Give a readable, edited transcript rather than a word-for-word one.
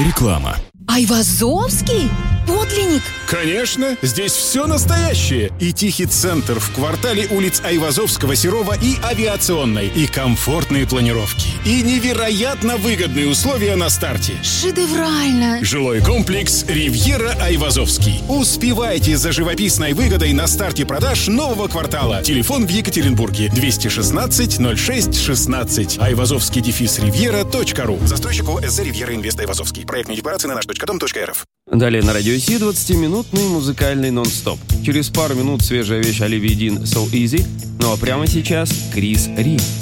Реклама. Айвазовский? Подлинник? Конечно, здесь все настоящее. И тихий центр в квартале улиц Айвазовского, Серова и Авиационной. И комфортные планировки. И невероятно выгодные условия на старте. Шедеврально! Жилой комплекс «Ривьера Айвазовский». Успевайте за живописной выгодой на старте продаж нового квартала. Телефон в Екатеринбурге 216 06 16. Айвазовский-ривьера.ру. Застройщик ОСЗ «Ривьера Инвест Айвазовский». Проектные декларации на nаш.com.рф. Далее на Радио Си 20-минутный музыкальный нон-стоп. Через пару минут свежая вещь Оливии Дин «So Easy». Ну а прямо сейчас Крис Ри.